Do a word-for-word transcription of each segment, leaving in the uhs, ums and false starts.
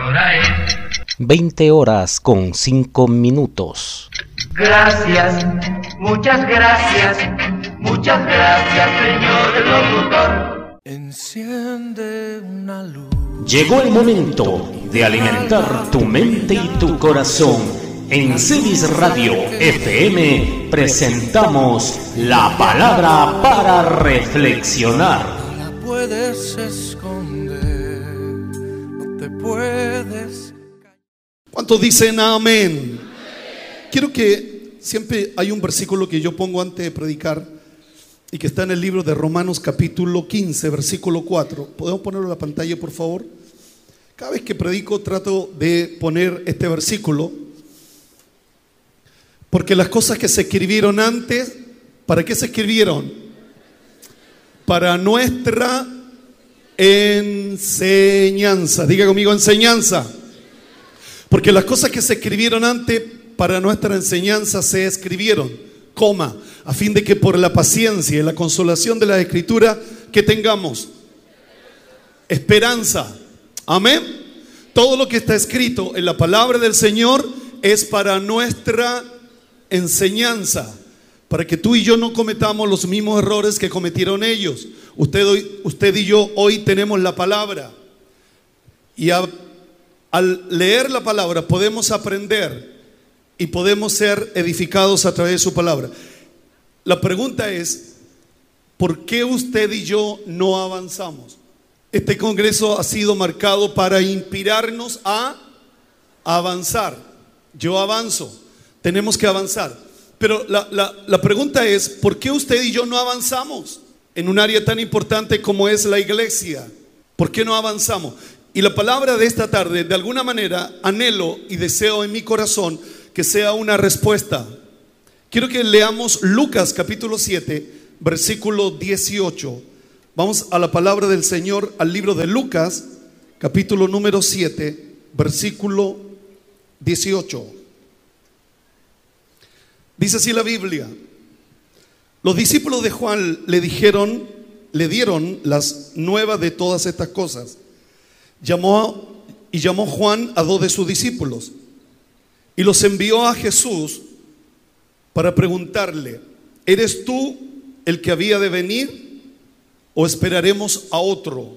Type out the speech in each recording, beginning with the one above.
hora es? veinte horas con cinco minutos. Gracias, muchas gracias, muchas gracias, señor locutor. Enciende una luz. Llegó el momento de alimentar tu mente y tu corazón. En Cedis Radio F M presentamos la palabra para reflexionar. No la puedes esconder, no te puedes. ¿Cuántos dicen amén? Quiero que siempre hay un versículo que yo pongo antes de predicar y que está en el libro de Romanos capítulo quince, versículo cuatro. ¿Podemos ponerlo en la pantalla, por favor? Cada vez que predico trato de poner este versículo, porque las cosas que se escribieron antes, ¿para qué se escribieron? Para nuestra enseñanza. Diga conmigo, enseñanza. Porque las cosas que se escribieron antes para nuestra enseñanza se escribieron, coma, a fin de que por la paciencia y la consolación de la Escritura que tengamos esperanza. Amén. Todo lo que está escrito en la palabra del Señor es para nuestra enseñanza, para que tú y yo no cometamos los mismos errores que cometieron ellos. Usted, hoy, usted y yo hoy tenemos la palabra y a, al leer la palabra podemos aprender y podemos ser edificados a través de su palabra. La pregunta es, ¿por qué usted y yo no avanzamos? Este congreso ha sido marcado para inspirarnos a avanzar. Yo avanzo, tenemos que avanzar. Pero la, la, la pregunta es, ¿por qué usted y yo no avanzamos en un área tan importante como es la iglesia? ¿Por qué no avanzamos? Y la palabra de esta tarde, de alguna manera, anhelo y deseo en mi corazón que sea una respuesta. Quiero que leamos Lucas capítulo siete, versículo dieciocho. Vamos a la palabra del Señor, al libro de Lucas, capítulo número siete, versículo dieciocho. Dice así la Biblia: los discípulos de Juan le dijeron, le dieron las nuevas de todas estas cosas. Llamó y llamó Juan a dos de sus discípulos y los envió a Jesús para preguntarle: ¿eres tú el que había de venir o esperaremos a otro?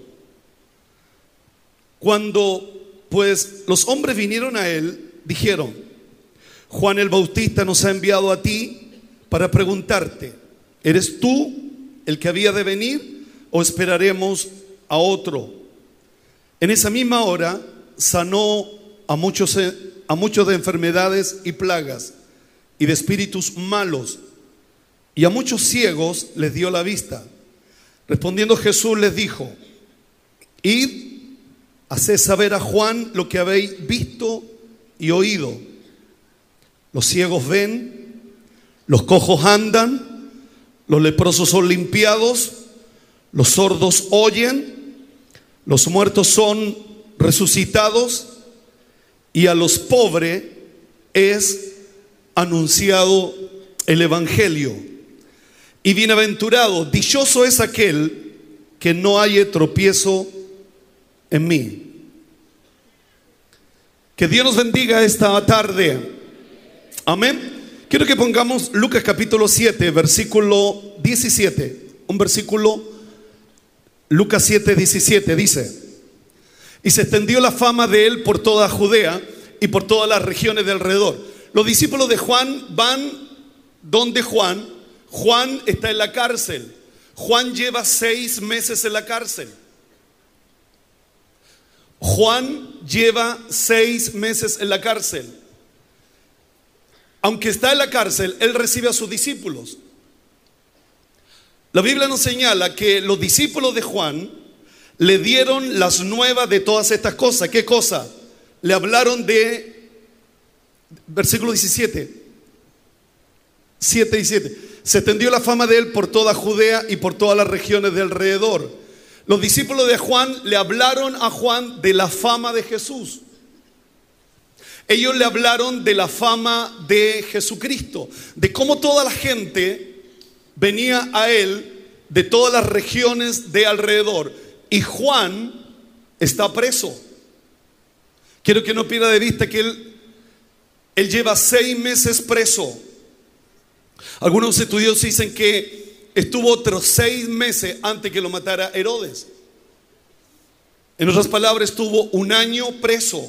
Cuando pues los hombres vinieron a él, dijeron: Juan el Bautista nos ha enviado a ti para preguntarte: ¿eres tú el que había de venir o esperaremos a otro? En esa misma hora sanó a muchos, a muchos de enfermedades y plagas y de espíritus malos, y a muchos ciegos les dio la vista. Respondiendo Jesús les dijo: id, haced saber a Juan lo que habéis visto y oído. Los ciegos ven, los cojos andan, los leprosos son limpiados, los sordos oyen, los muertos son resucitados, y a los pobres es anunciado el evangelio. Y bienaventurado, dichoso es aquel que no haya tropiezo en mí. Que Dios nos bendiga esta tarde. Amén. Quiero que pongamos Lucas capítulo siete, versículo diecisiete. Un versículo, Lucas siete, diecisiete, dice: y se extendió la fama de él por toda Judea y por todas las regiones de alrededor. Los discípulos de Juan van donde Juan. Juan está en la cárcel. Juan lleva seis meses en la cárcel. Juan lleva seis meses en la cárcel. Aunque está en la cárcel, él recibe a sus discípulos. La Biblia nos señala que los discípulos de Juan le dieron las nuevas de todas estas cosas. ¿Qué cosa? Le hablaron de, versículo diecisiete, siete y siete. Se extendió la fama de él por toda Judea y por todas las regiones de alrededor. Los discípulos de Juan le hablaron a Juan de la fama de Jesús. Ellos le hablaron de la fama de Jesucristo, de cómo toda la gente venía a él de todas las regiones de alrededor. Y Juan está preso. Quiero que no pierda de vista que él, él lleva seis meses preso. Algunos estudiosos dicen que estuvo otros seis meses antes que lo matara Herodes. En otras palabras, estuvo un año preso.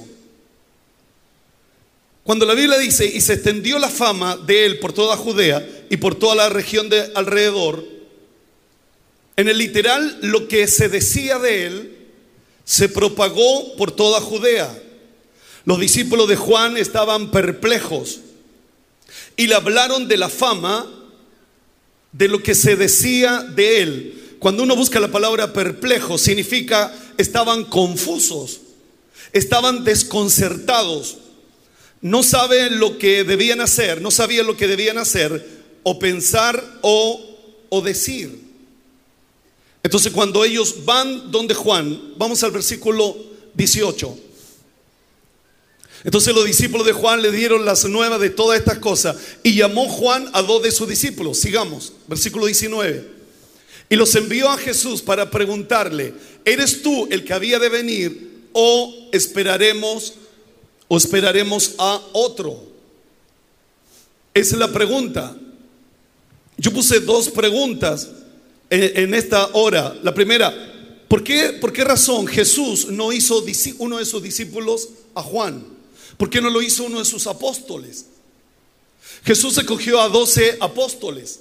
Cuando la Biblia dice, y se extendió la fama de él por toda Judea y por toda la región de alrededor, en el literal, lo que se decía de él se propagó por toda Judea. Los discípulos de Juan estaban perplejos y le hablaron de la fama, de lo que se decía de él. Cuando uno busca la palabra perplejo, significa estaban confusos, estaban desconcertados, no saben lo que debían hacer, no sabían lo que debían hacer o pensar o, o decir. Entonces cuando ellos van donde Juan, vamos al versículo dieciocho. Entonces los discípulos de Juan le dieron las nuevas de todas estas cosas y llamó Juan a dos de sus discípulos. Sigamos, versículo diecinueve. Y los envió a Jesús para preguntarle: ¿eres tú el que había de venir o esperaremos o esperaremos a otro? Esa es la pregunta. Yo puse dos preguntas en, en esta hora. La primera, ¿por qué, por qué razón Jesús no hizo uno de sus discípulos a Juan? ¿Por qué no lo hizo uno de sus apóstoles? Jesús escogió a doce apóstoles.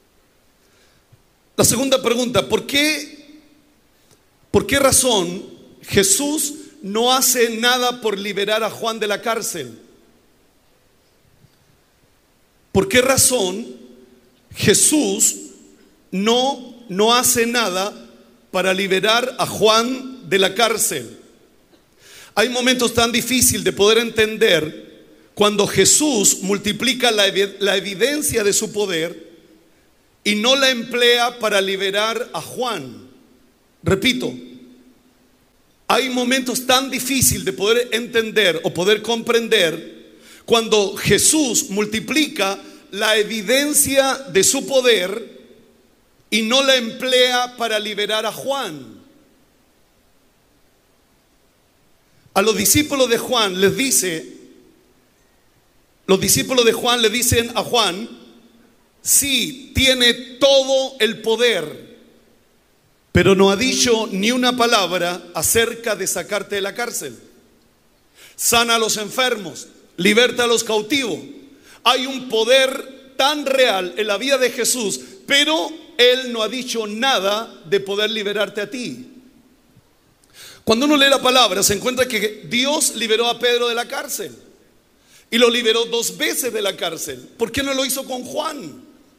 La segunda pregunta, ¿por qué, por qué razón Jesús no hace nada por liberar a Juan de la cárcel? ¿Por qué razón Jesús no, no hace nada para liberar a Juan de la cárcel? Hay momentos tan difíciles de poder entender cuando Jesús multiplica la, la evidencia de su poder y no la emplea para liberar a Juan. Repito, hay momentos tan difíciles de poder entender o poder comprender cuando Jesús multiplica la evidencia de su poder y no la emplea para liberar a Juan. A los discípulos de Juan les dice, los discípulos de Juan le dicen a Juan: sí, tiene todo el poder, pero no ha dicho ni una palabra acerca de sacarte de la cárcel. Sana a los enfermos, liberta a los cautivos. Hay un poder tan real en la vida de Jesús, pero Él no ha dicho nada de poder liberarte a ti. Cuando uno lee la palabra se encuentra que Dios liberó a Pedro de la cárcel y lo liberó dos veces de la cárcel. ¿Por qué no lo hizo con Juan?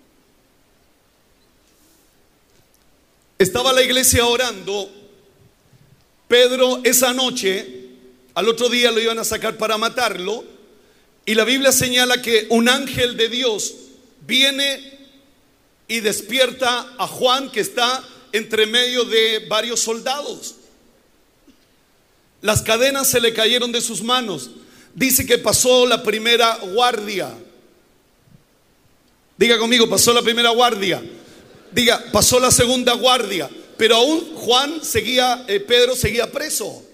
Estaba la iglesia orando. Pedro esa noche, al otro día lo iban a sacar para matarlo, y la Biblia señala que un ángel de Dios viene y despierta a Juan, que está entre medio de varios soldados. Las cadenas se le cayeron de sus manos. Dice que pasó la primera guardia. Diga conmigo, pasó la primera guardia. Diga, pasó la segunda guardia. Pero aún Juan seguía, eh, Pedro seguía preso.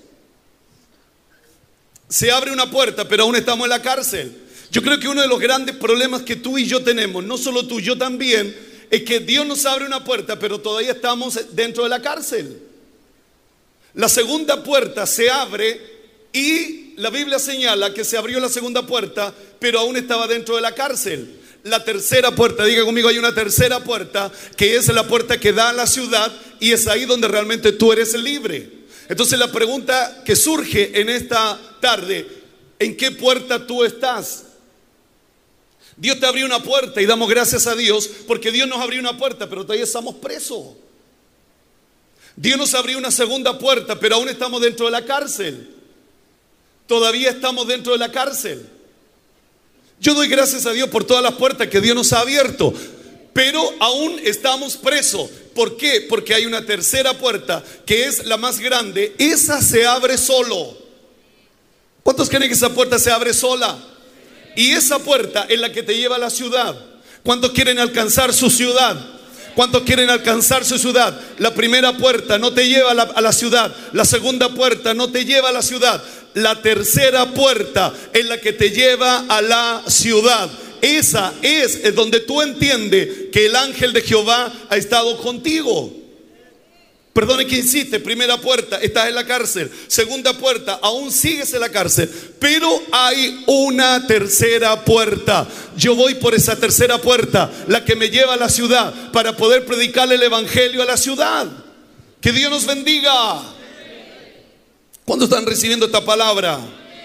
Se abre una puerta, pero aún estamos en la cárcel. Yo creo que uno de los grandes problemas que tú y yo tenemos, no solo tú, yo también, es que Dios nos abre una puerta, pero todavía estamos dentro de la cárcel. La segunda puerta se abre y la Biblia señala que se abrió la segunda puerta, pero aún estaba dentro de la cárcel. La tercera puerta, diga conmigo, hay una tercera puerta que es la puerta que da a la ciudad, y es ahí donde realmente tú eres libre. Entonces la pregunta que surge en esta tarde: ¿en qué puerta tú estás? Dios te abrió una puerta y damos gracias a Dios porque Dios nos abrió una puerta, pero todavía estamos presos. Dios nos abrió una segunda puerta, pero aún estamos dentro de la cárcel. Todavía estamos dentro de la cárcel. Yo doy gracias a Dios por todas las puertas que Dios nos ha abierto, pero aún estamos presos. ¿Por qué? Porque hay una tercera puerta que es la más grande. Esa se abre solo. ¿Cuántos creen que esa puerta se abre sola? Y esa puerta es la que te lleva a la ciudad. ¿Cuántos quieren alcanzar su ciudad? ¿Cuántos quieren alcanzar su ciudad? La primera puerta no te lleva a la, a la ciudad. La segunda puerta no te lleva a la ciudad. la tercera puerta es la que te lleva a la ciudad. Esa es, es donde tú entiendes que el ángel de Jehová ha estado contigo. Perdone que insiste, primera puerta, estás en la cárcel. Segunda puerta, aún sigues en la cárcel. Pero hay una tercera puerta. Yo voy por esa tercera puerta, la que me lleva a la ciudad, para poder predicarle el evangelio a la ciudad. Que Dios nos bendiga. ¿Cuándo están recibiendo esta palabra?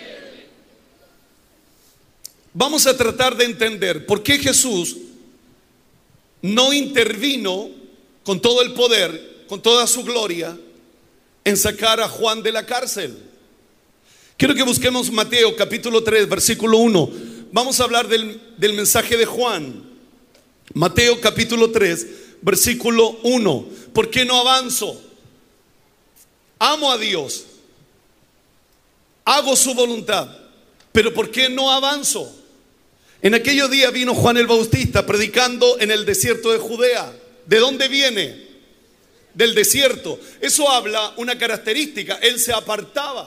Vamos a tratar de entender por qué Jesús no intervino con todo el poder, con toda su gloria, en sacar a Juan de la cárcel. Quiero que busquemos Mateo capítulo tres, versículo uno. Vamos a hablar del, del mensaje de Juan. Mateo capítulo tres, versículo uno. ¿Por qué no avanzo? Amo a Dios, hago su voluntad, pero ¿por qué no avanzo? En aquellos días vino Juan el Bautista predicando en el desierto de Judea. ¿De dónde viene? Del desierto. Eso habla una característica: él se apartaba.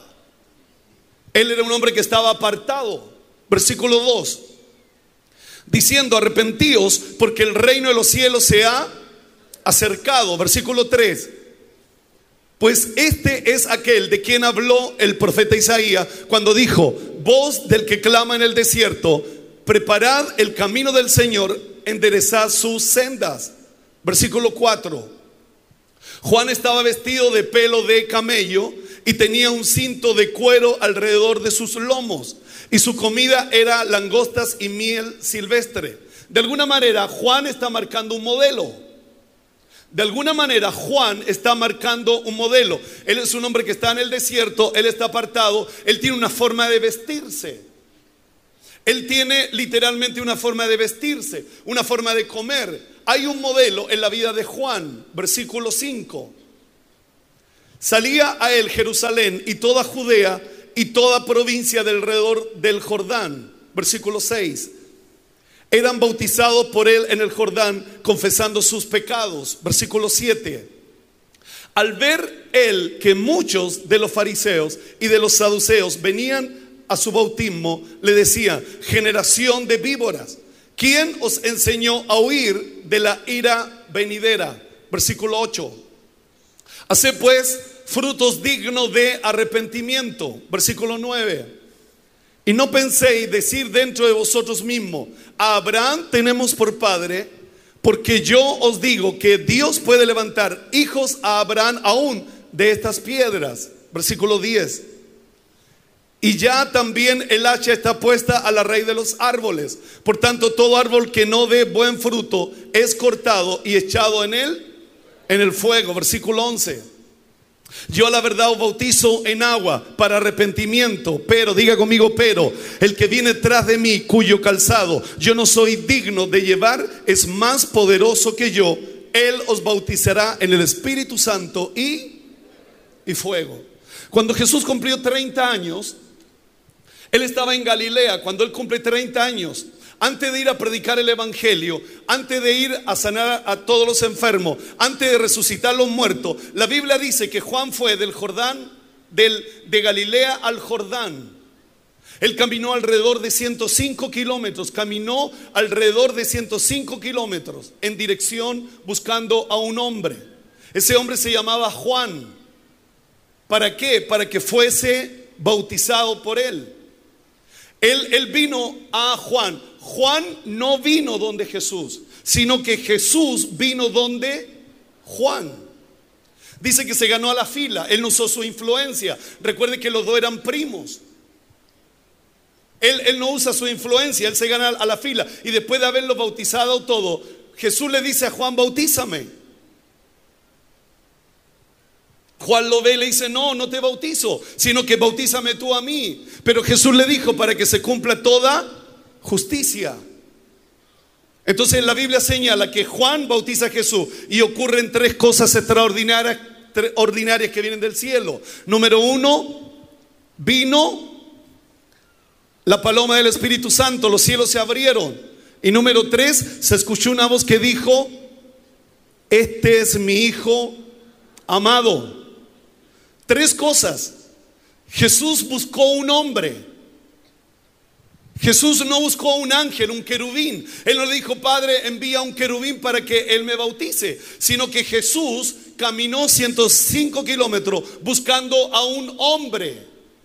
Él era un hombre que estaba apartado. Versículo dos, diciendo: arrepentíos, porque el reino de los cielos se ha acercado. Versículo tres, pues este es aquel de quien habló el profeta Isaías cuando dijo: voz del que clama en el desierto, preparad el camino del Señor, enderezad sus sendas. Versículo cuatro, Juan estaba vestido de pelo de camello y tenía un cinto de cuero alrededor de sus lomos, y su comida era langostas y miel silvestre. De alguna manera Juan está marcando un modelo. De alguna manera Juan está marcando un modelo. Él es un hombre que está en el desierto, él está apartado, él tiene una forma de vestirse. Él tiene literalmente una forma de vestirse, una forma de comer. Hay un modelo en la vida de Juan. Versículo cinco. Salía a él Jerusalén y toda Judea y toda provincia de alrededor del Jordán. Versículo seis. Eran bautizados por él en el Jordán, confesando sus pecados. Versículo siete. Al ver él que muchos de los fariseos y de los saduceos venían a su bautismo, le decía: generación de víboras, ¿quién os enseñó a huir de la ira venidera? Versículo ocho. Haced pues frutos dignos de arrepentimiento. Versículo nueve. Y no penséis decir dentro de vosotros mismos: a Abraham tenemos por padre, porque yo os digo que Dios puede levantar hijos a Abraham aún de estas piedras. Versículo diez. Y ya también el hacha está puesta a la raíz de los árboles. Por tanto, todo árbol que no dé buen fruto es cortado y echado en él, en el fuego. Versículo once. Yo a la verdad os bautizo en agua para arrepentimiento, pero, diga conmigo, pero el que viene tras de mí, cuyo calzado yo no soy digno de llevar, es más poderoso que yo. Él os bautizará en el Espíritu Santo y, y fuego. Cuando Jesús cumplió treinta años, él estaba en Galilea. Cuando él cumple treinta años, antes de ir a predicar el evangelio, antes de ir a sanar a todos los enfermos, antes de resucitar a los muertos, la Biblia dice que Juan fue del Jordán, del, de Galilea al Jordán. Él caminó alrededor de ciento cinco kilómetros, caminó alrededor de ciento cinco kilómetros en dirección buscando a un hombre. Ese hombre se llamaba Juan. ¿Para qué? Para que fuese bautizado por él. Él, él vino a Juan. Juan no vino donde Jesús, sino que Jesús vino donde Juan. Dice que se ganó a la fila. Él no usó su influencia. Recuerde que los dos eran primos. Él, él no usa su influencia. Él se gana a la fila. Y después de haberlo bautizado todo, Jesús le dice a Juan: bautízame. Juan lo ve y le dice: no, no te bautizo, sino que bautízame tú a mí. Pero Jesús le dijo: para que se cumpla toda justicia. Entonces la Biblia señala que Juan bautiza a Jesús y ocurren tres cosas extraordinarias ordinarias que vienen del cielo. Número uno, vino la paloma del Espíritu Santo, los cielos se abrieron. Y número tres, se escuchó una voz que dijo: este es mi hijo amado. Tres cosas. Jesús buscó un hombre. Jesús no buscó un ángel, un querubín. Él no le dijo: Padre, envía un querubín para que Él me bautice. Sino que Jesús caminó ciento cinco kilómetros buscando a un hombre.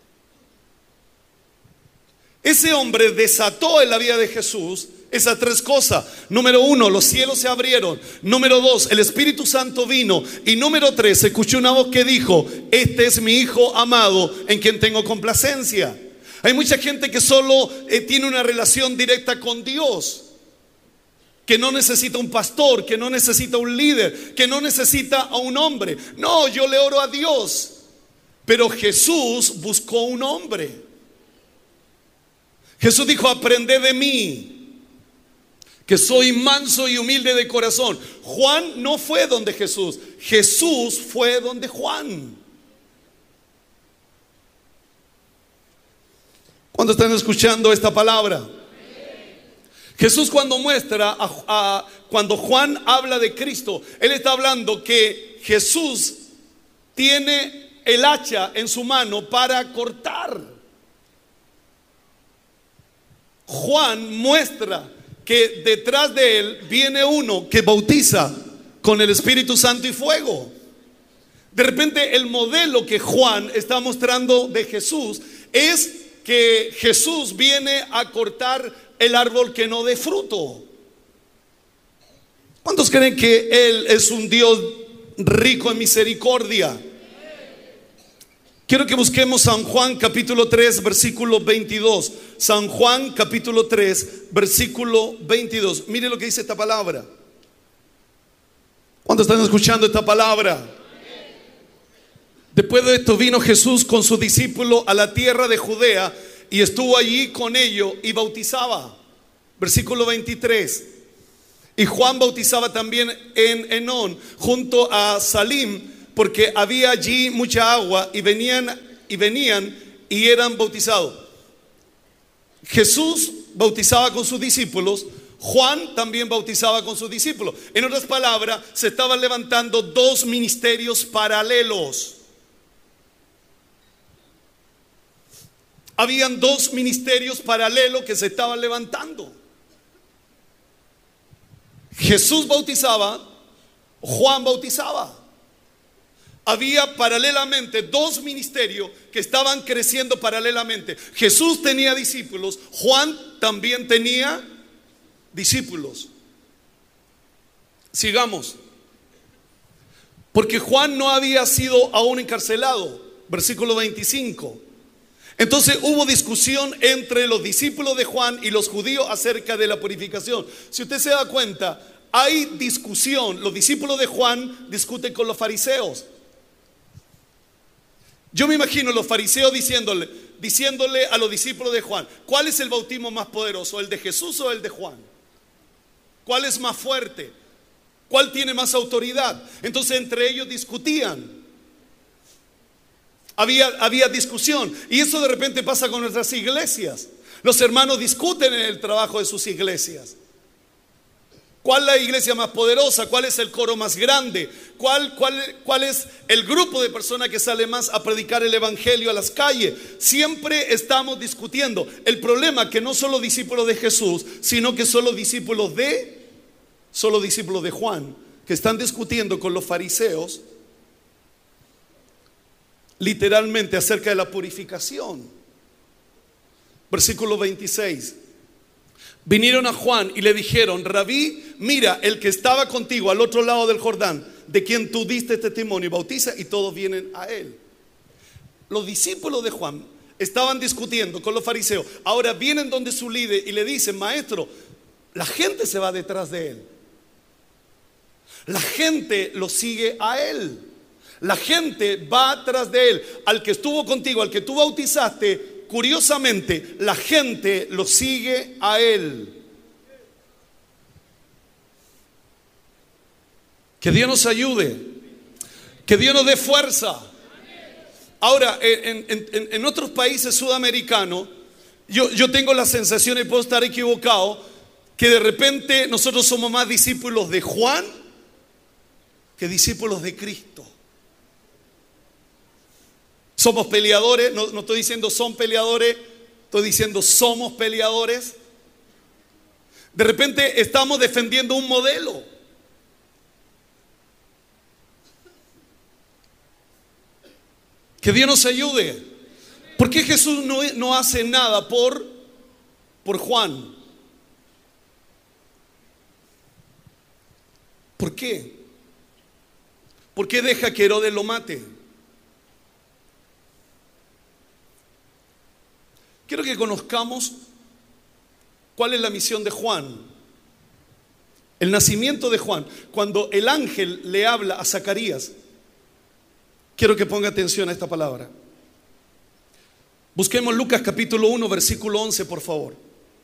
Ese hombre desató en la vida de Jesús esas tres cosas. Número uno, los cielos se abrieron. Número dos, el Espíritu Santo vino. Y número tres, se escuchó una voz que dijo: este es mi Hijo amado, en quien tengo complacencia. Hay mucha gente que solo eh, tiene una relación directa con Dios, que no necesita un pastor, que no necesita un líder, que no necesita a un hombre. No, yo le oro a Dios. Pero Jesús buscó un hombre. Jesús dijo: aprended de mí, que soy manso y humilde de corazón. Juan no fue donde Jesús, Jesús fue donde Juan. ¿Cuándo están escuchando esta palabra? Jesús, cuando muestra a, a, cuando Juan habla de Cristo, él está hablando que Jesús tiene el hacha en su mano para cortar. Juan muestra que detrás de él viene uno que bautiza con el Espíritu Santo y fuego. De repente el modelo que Juan está mostrando de Jesús es que Jesús viene a cortar el árbol que no dé fruto. ¿Cuántos creen que Él es un Dios rico en misericordia? Quiero que busquemos San Juan capítulo tres versículo veintidós. San Juan capítulo tres versículo veintidós. Mire lo que dice esta palabra. ¿Cuántos están escuchando esta palabra? Después de esto vino Jesús con su discípulo a la tierra de Judea y estuvo allí con ellos y bautizaba. Versículo veintitrés. Y Juan bautizaba también en Enón, junto a Salim, porque había allí mucha agua, y venían y venían y eran bautizados. Jesús bautizaba con sus discípulos. Juan también bautizaba con sus discípulos. En otras palabras, se estaban levantando dos ministerios paralelos. Habían dos ministerios paralelos que se estaban levantando. Jesús bautizaba, Juan bautizaba. Había paralelamente dos ministerios que estaban creciendo paralelamente. Jesús tenía discípulos, Juan también tenía discípulos. Sigamos. Porque Juan no había sido aún encarcelado. Versículo veinticinco. Entonces hubo discusión entre los discípulos de Juan y los judíos acerca de la purificación. Si usted se da cuenta, hay discusión. Los discípulos de Juan discuten con los fariseos. Yo me imagino los fariseos diciéndole, diciéndole a los discípulos de Juan: ¿cuál es el bautismo más poderoso? ¿El de Jesús o el de Juan? ¿Cuál es más fuerte? ¿Cuál tiene más autoridad? Entonces entre ellos discutían. Había, había discusión. Y eso de repente pasa con nuestras iglesias. Los hermanos discuten en el trabajo de sus iglesias. ¿Cuál es la iglesia más poderosa? ¿Cuál es el coro más grande? ¿Cuál, cuál, cuál es el grupo de personas que sale más a predicar el evangelio a las calles? Siempre estamos discutiendo. El problema es que no solo discípulos de Jesús, sino que solo discípulos de Solo discípulos de Juan, que están discutiendo con los fariseos literalmente acerca de la purificación. Versículo veintiséis. Vinieron a Juan y le dijeron: Rabí, mira, el que estaba contigo al otro lado del Jordán, de quien tú diste testimonio, y bautiza, y todos vienen a él. Los discípulos de Juan estaban discutiendo con los fariseos. Ahora vienen donde su líder y le dicen: maestro, la gente se va detrás de él. La gente lo sigue a él. La gente va atrás de él. Al que estuvo contigo, al que tú bautizaste, curiosamente, la gente lo sigue a él. Que Dios nos ayude. Que Dios nos dé fuerza. Ahora, en, en, en, en otros países sudamericanos, yo, yo tengo la sensación, y puedo estar equivocado, que de repente nosotros somos más discípulos de Juan que discípulos de Cristo. Somos peleadores, no, no estoy diciendo son peleadores, estoy diciendo somos peleadores. De repente estamos defendiendo un modelo. Que Dios nos ayude. ¿Por qué Jesús no, no hace nada por, por Juan? ¿Por qué? ¿Por qué deja que Herodes lo mate? Quiero que conozcamos cuál es la misión de Juan. El nacimiento de Juan. Cuando el ángel le habla a Zacarías, quiero que ponga atención a esta palabra. Busquemos Lucas capítulo uno, versículo once, por favor.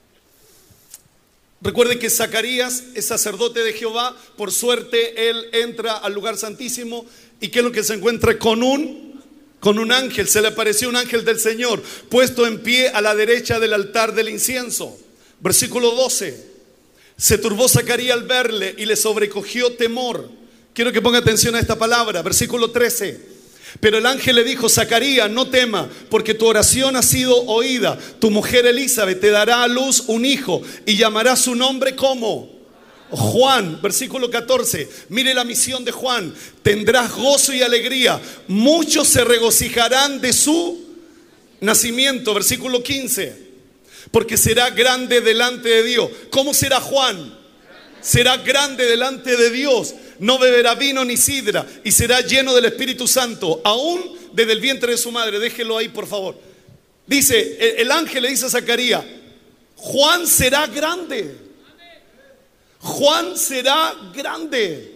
Recuerde que Zacarías es sacerdote de Jehová. Por suerte él entra al lugar santísimo. ¿Y qué es lo que se encuentra? Con un, con un ángel. Se le apareció un ángel del Señor puesto en pie a la derecha del altar del incienso. Versículo doce. Se turbó Zacarías al verle y le sobrecogió temor. Quiero que ponga atención a esta palabra. Versículo trece. Pero el ángel le dijo: Zacarías, no tema, porque tu oración ha sido oída. Tu mujer Elizabeth te dará a luz un hijo y llamará su nombre como Juan. Versículo catorce. Mire la misión de Juan. Tendrás gozo y alegría. Muchos se regocijarán de su nacimiento. Versículo quince. Porque será grande delante de Dios. ¿Cómo será Juan? Será grande delante de Dios. No beberá vino ni sidra y será lleno del Espíritu Santo, aún desde el vientre de su madre. Déjelo ahí, por favor. Dice, el, el ángel le dice a Zacarías: Juan será grande. Juan será grande.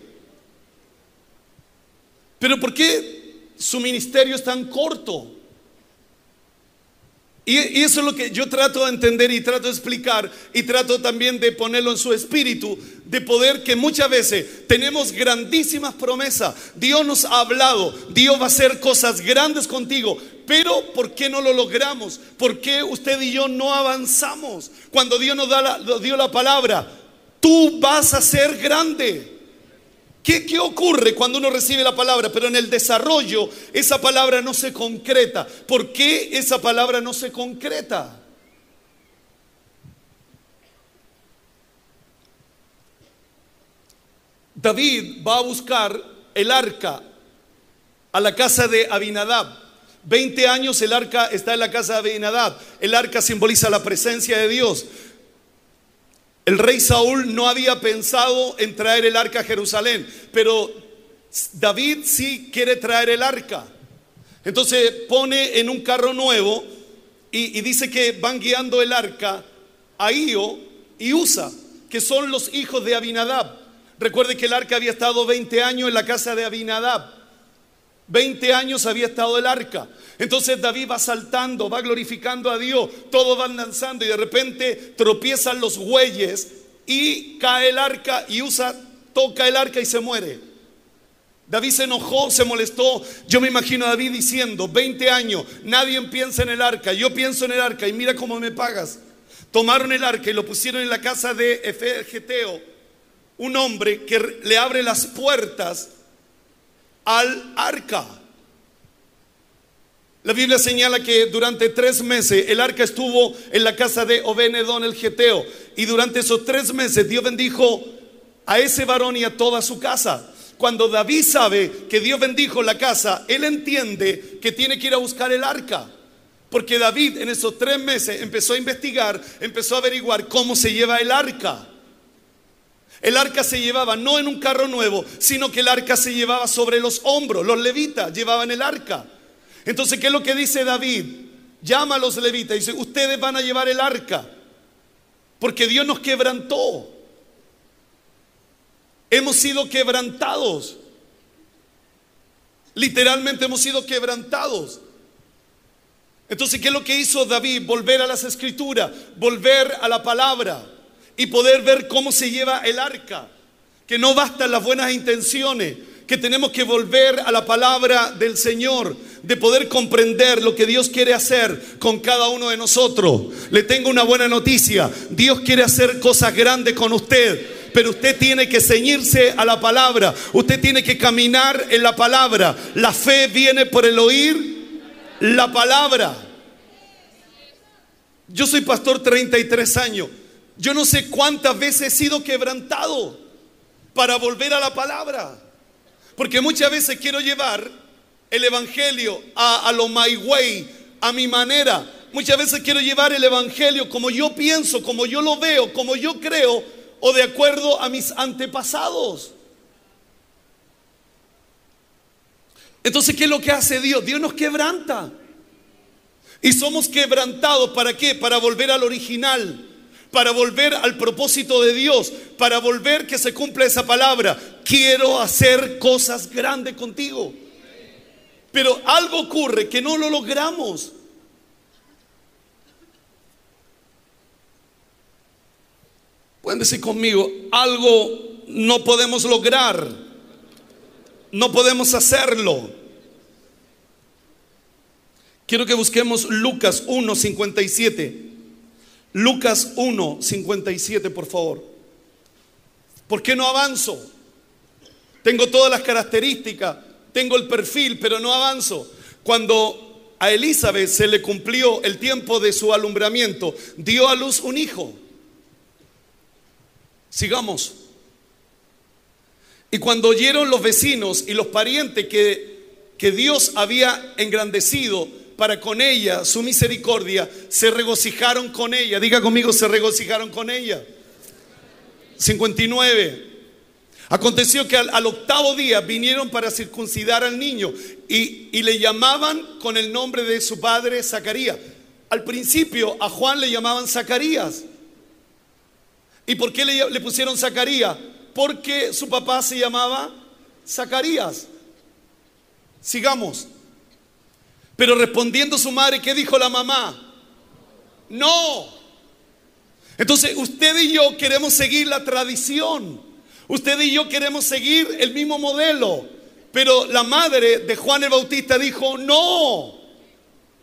Pero ¿por qué su ministerio es tan corto? Y, y eso es lo que yo trato de entender y trato de explicar, y trato también de ponerlo en su espíritu, de poder que muchas veces tenemos grandísimas promesas. Dios nos ha hablado, Dios va a hacer cosas grandes contigo, pero ¿por qué no lo logramos? ¿Por qué usted y yo no avanzamos? Cuando Dios nos da la, nos dio la palabra, tú vas a ser grande. ¿Qué, ¿Qué ocurre cuando uno recibe la palabra, pero en el desarrollo esa palabra no se concreta? ¿Por qué esa palabra no se concreta? David va a buscar el arca a la casa de Abinadab. veinte años el arca está en la casa de Abinadab. El arca simboliza la presencia de Dios. El rey Saúl no había pensado en traer el arca a Jerusalén, pero David sí quiere traer el arca. Entonces pone en un carro nuevo y, y dice que van guiando el arca a Ahío y Usa, que son los hijos de Abinadab. Recuerde que el arca había estado veinte años en la casa de Abinadab. veinte años había estado el arca. Entonces David va saltando, va glorificando a Dios, todos van danzando y de repente tropiezan los bueyes y cae el arca y Usa toca el arca y se muere. David se enojó, se molestó. Yo me imagino a David diciendo: veinte años, nadie piensa en el arca, yo pienso en el arca y mira cómo me pagas. Tomaron el arca y lo pusieron en la casa de Efeteo, un hombre que le abre las puertas al arca. La Biblia señala que durante tres meses el arca estuvo en la casa de Obed-Edom el Geteo, y durante esos tres meses Dios bendijo a ese varón y a toda su casa. Cuando David sabe que Dios bendijo la casa, él entiende que tiene que ir a buscar el arca, porque David en esos tres meses empezó a investigar, empezó a averiguar cómo se lleva el arca. El arca se llevaba no en un carro nuevo, sino que el arca se llevaba sobre los hombros. Los levitas llevaban el arca. Entonces, ¿qué es lo que dice David? Llama a los levitas y dice: ustedes van a llevar el arca, porque Dios nos quebrantó. Hemos sido quebrantados. Literalmente hemos sido quebrantados. Entonces, ¿qué es lo que hizo David? Volver a las escrituras, volver a la palabra y poder ver cómo se lleva el arca. Que no bastan las buenas intenciones, que tenemos que volver a la palabra del Señor, de poder comprender lo que Dios quiere hacer con cada uno de nosotros. Le tengo una buena noticia: Dios quiere hacer cosas grandes con usted, pero usted tiene que ceñirse a la palabra. Usted tiene que caminar en la palabra. La fe viene por el oír la palabra. Yo soy pastor treinta y tres años. Yo no sé cuántas veces he sido quebrantado para volver a la palabra. Porque muchas veces quiero llevar el evangelio a, a lo my way, a mi manera. Muchas veces quiero llevar el evangelio como yo pienso, como yo lo veo, como yo creo, o de acuerdo a mis antepasados. Entonces, ¿qué es lo que hace Dios? Dios nos quebranta. Y somos quebrantados, ¿para qué? Para volver al original, para volver al propósito de Dios, para volver que se cumpla esa palabra. Quiero hacer cosas grandes contigo. Pero algo ocurre que no lo logramos. Pueden decir conmigo, algo no podemos lograr, no podemos hacerlo. Quiero que busquemos Lucas uno, cincuenta y siete. Lucas uno, cincuenta y siete, por favor. ¿Por qué no avanzo? Tengo todas las características, tengo el perfil, pero no avanzo. Cuando a Elizabeth se le cumplió el tiempo de su alumbramiento, dio a luz un hijo. Sigamos. Y cuando oyeron los vecinos y los parientes que, que Dios había engrandecido para con ella su misericordia, se regocijaron con ella. Diga conmigo, se regocijaron con ella. cincuenta y nueve. Aconteció que al, al octavo día vinieron para circuncidar al niño y, y le llamaban con el nombre de su padre Zacarías. Al principio a Juan le llamaban Zacarías. ¿Y por qué le, le pusieron Zacarías? Porque su papá se llamaba Zacarías. Sigamos. Pero respondiendo su madre, ¿qué dijo la mamá? No. Entonces usted y yo queremos seguir la tradición. Usted y yo queremos seguir el mismo modelo. Pero la madre de Juan el Bautista dijo, no.